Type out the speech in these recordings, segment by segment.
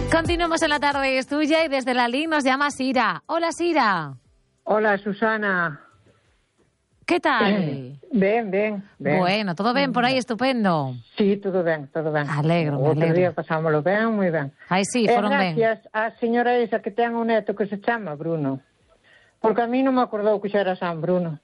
Continuamos en La Tarde es Tuya y desde la LIN nos llama Sira. Hola, Sira. Hola, Susana. ¿Qué tal? Ben. Bueno, todo ben por aí, estupendo. Sí, todo ben. Alegro. Outro día pasámoslo ben, moi ben. Ai, sí, foron ben. Gracias á señora esa que ten un neto que se chama Bruno. Porque a mí non me acordou que xa era San Bruno.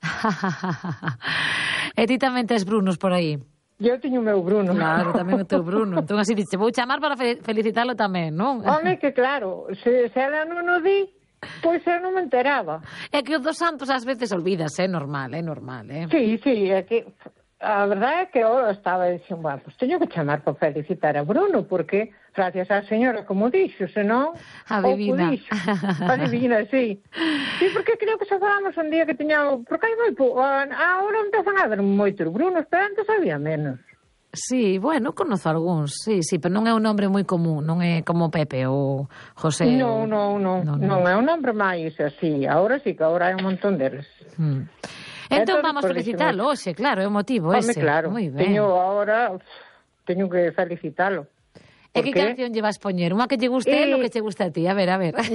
E ti tamén tes Brunos por aí? Eu teño o meu Bruno. Claro, tamén o teu Bruno. Entón así dixe, vou chamar para felicitalo tamén, non? Home, que claro, se ela non o di, pois eu non me enteraba. É que o dos santos ás veces olvidas, é normal. Sí, é que a verdade é que eu estaba dicindo, bueno, pues teño que chamar para felicitar a Bruno, porque gracias á señora, como dixo, senón adivina. Adivina, sí. Sí, porque creo que se falamos un día que tiña, porque hai moi ahora empezan a haber moitos Brunos, pero antes había menos. Sí, bueno, conozo algúns, sí, pero non é un nombre moi común, non é como Pepe ou José. Non é un nombre máis así, ahora sí que ahora hai un montón deles. Entón vamos a felicitalo hoxe, claro, é o motivo ese. Claro, moi ben. Teño que felicitalo. E que canción llevas poñer? Unha que lle guste o que che gusta a ti, a ver.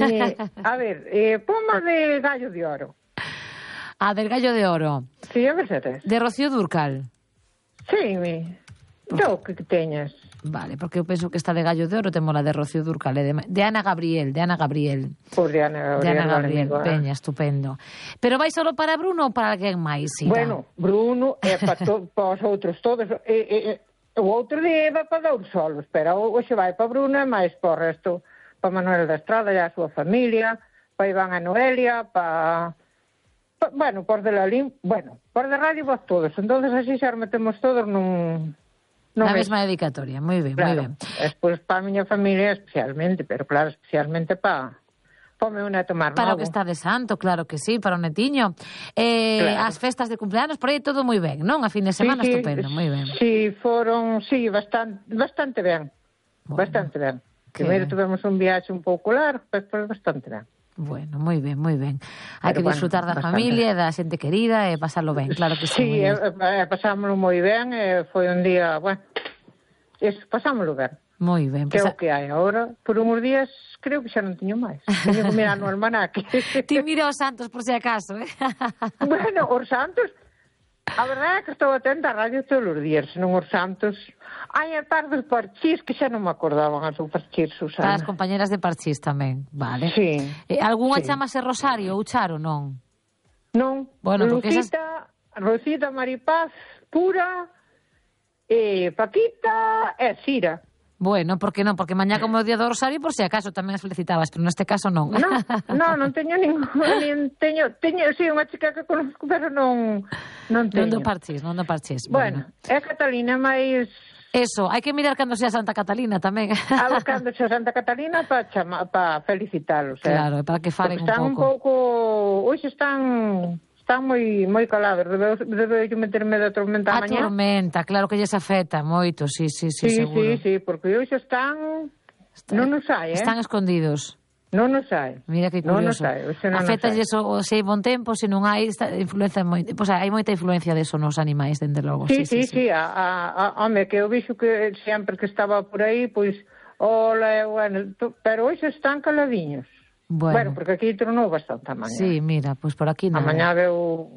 Poma de Gallo de Oro. A del Gallo de Oro. Sí, a ver se tes. De Rocío Dúrcal. Sí, do que teñas. Vale, porque eu penso que esta de Gallo de Oro temos la de Rocío Dúrcal, de Ana Gabriel. Por de Ana Gabriel, peña, estupendo. Pero vai solo para Bruno ou para alguén máis? Bueno, Bruno é para os outros todos. O outro día vai para Douro solos, pero hoxe vai para Bruno e máis para o resto, para Manuel da Estrada e a súa familia, para Iván e Noelia, por de la LIN, por de radio vos todos, entonces así xa metemos todos na mesma dedicatoria, moi ben, claro, moi ben. Despois para a miña familia especialmente, pero claro, especialmente para o meu neto máis Para o novo. que está de santo, claro que sí, para o netiño. Claro. As festas de cumpleanos, por aí todo moi ben, non? A fin de semana estupendo, moi ben. Sí, foron, bastante ben. Bueno, bastante ben. Primeiro tivemos un viaxe un pouco largo, pero bastante ben. Bueno, moi ben. Hai que disfrutar da familia, da xente querida e pasarlo ben, claro que sí. Sí, pasámoslo moi ben, foi un día, pasámoslo ben. Moi ben. Que é o que hai agora, por uns días creo que xa non teño máis. Teño que mirar no almanaque. Ti mira os santos por si acaso, Bueno, os santos, a verdade é que estou atenta á radio todos os días, senón os santos. Hai a par dos parchís que xa non me acordaban as do parchís, Susana. As compañeras de parchís tamén, vale. Sí. Algúnha chamase Rosario ou Charo, non? Non. Bueno, Rosita, Maripaz, Pura, Paquita e Cira. Bueno, por que non? Porque mañá como o día do Rosario, por si acaso tamén as felicitabas, pero neste caso non. Non teño ningún, teño sí, unha chica que conozco, pero non teño. Non do parchís. Bueno, é Catalina máis... Eso, hai que mirar cando sea Santa Catalina tamén. Cando sea Santa Catalina para felicitalos. Claro, para que falen un pouco. Están un pouco... Hoxe están moi calados. Debe meterme de tormenta mañá. A tormenta, claro que lles afecta moito, sí, seguro. Sí, porque hoxe están... Non nos hai, Están escondidos. Non nos hai. Mira que curioso. Afectalles se hai bon tempo, se non hai influencia moito. Pois hai moita influencia deso nos animais, dende logo. Sí. Home, que eu vixo que sempre que estaba por aí, pois, pero hoxe están caladiños. Bueno, porque aquí tronou bastante a mañá. Sí, mira, pois por aquí nada. A mañá veu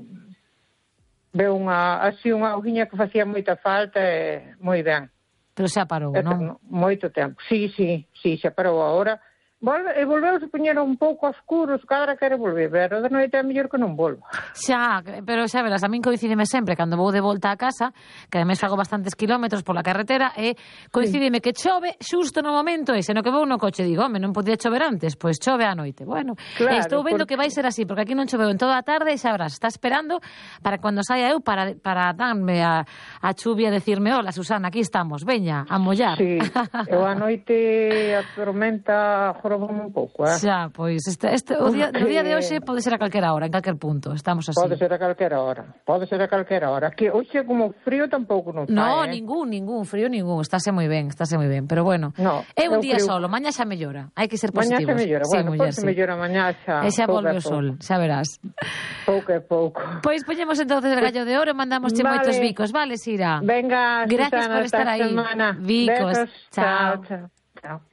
unha auguiña que facía moita falta e moi ben. Pero xa parou, non? Moito tempo. Sí, xa parou agora. Volveuse a poñer un pouco oscuros, cada quere volver, pero de noite é mellor que non volva. Pero xa verás, a min coincidime sempre cando vou de volta a casa, que ademais fago bastantes kilómetros pola carretera, e coincidime que chove xusto no momento ese, no que vou no coche, digo, home, non podía chover antes, pois chove á noite. Bueno, claro, estou vendo que vai ser así, porque aquí non choveu en toda a tarde e xa verás, está esperando para cando saia eu para darme a chuvia e decirme, hola, Susana, aquí estamos, veña, a mollar. Sí, eu a noite a tormenta un pouco, Xa, pois, o día de hoxe pode ser a calquera hora, en calquer punto, estamos así. Pode ser a calquera hora. Que hoxe como frío tampouco non fai, No, ningún, frío ningún, estáse moi ben, pero bueno, é un día solo, mañá xa mellora, hai que ser positivos. Mañá xa mellora, se mellora mañá xa. E xa volve o sol, xa verás. Pouco. Pois poñemos entonces el Gallo de Oro, mandamos moitos bicos, vale, Sira? Venga, gracias por estar aí. Semana. Bicos, chao.